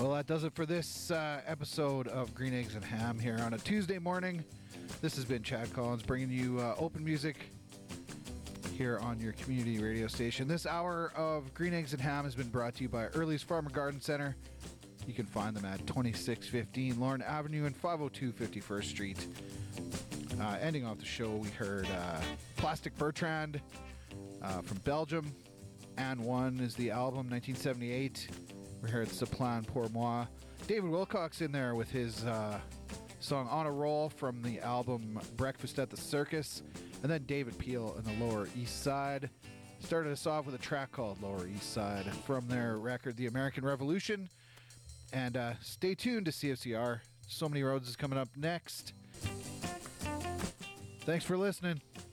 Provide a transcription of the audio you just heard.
Well, that does it for this episode of Green Eggs and Ham here on a Tuesday morning. This has been Chad Collins bringing you open music here on your community radio station. This hour of Green Eggs and Ham has been brought to you by Early's Farm and Garden Center. You can find them at 2615 Lorne Avenue and 502 51st Street. Ending off the show, we heard Plastic Bertrand from Belgium. And One is the album, 1978. We heard Saplan Pour Moi. David Wilcox in there with his song On a Roll from the album Breakfast at the Circus. And then David Peel and the Lower East Side. Started us off with a track called Lower East Side from their record The American Revolution. And stay tuned to CFCR. So Many Roads is coming up next. Thanks for listening.